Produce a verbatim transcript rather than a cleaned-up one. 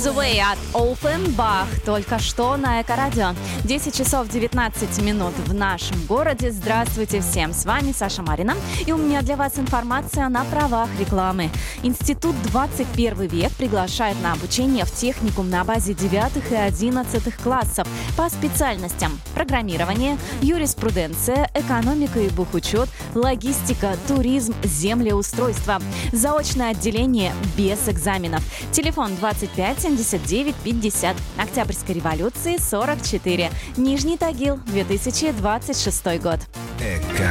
The Way от Offenbach только что на Эко-радио. десять часов девятнадцать минут в нашем городе. Здравствуйте всем, с вами Саша Марина. И у меня для вас информация на правах рекламы. Институт двадцать первый век приглашает на обучение в техникум на базе девятых и одиннадцатых классов по специальностям: программирование, юриспруденция, экономика и бухучет, логистика, туризм, землеустройство. Заочное отделение без экзаменов. Телефон двадцать пять семьдесят девять пятьдесят. Октябрьской революции сорок четыре. Нижний Тагил, две тысячи двадцать шестой год. Эко